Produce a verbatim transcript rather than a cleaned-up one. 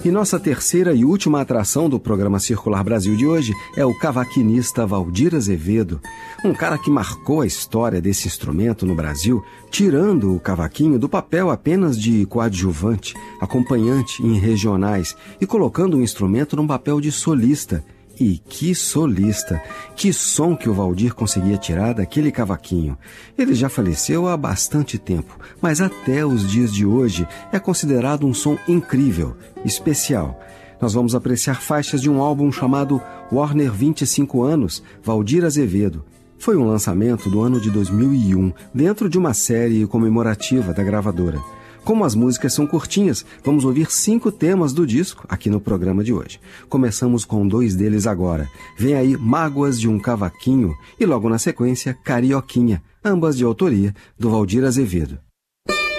E nossa terceira e última atração do programa Circular Brasil de hoje é o cavaquinista Valdir Azevedo, um cara que marcou a história desse instrumento no Brasil, tirando o cavaquinho do papel apenas de coadjuvante, acompanhante em regionais e colocando o instrumento num papel de solista. E que solista! Que som que o Valdir conseguia tirar daquele cavaquinho! Ele já faleceu há bastante tempo, mas até os dias de hoje é considerado um som incrível, especial. Nós vamos apreciar faixas de um álbum chamado Warner vinte e cinco anos, Valdir Azevedo. Foi um lançamento do ano de dois mil e um, dentro de uma série comemorativa da gravadora. Como as músicas são curtinhas, vamos ouvir cinco temas do disco aqui no programa de hoje. Começamos com dois deles agora. Vem aí Mágoas de um Cavaquinho e logo na sequência Carioquinha, ambas de autoria do Valdir Azevedo.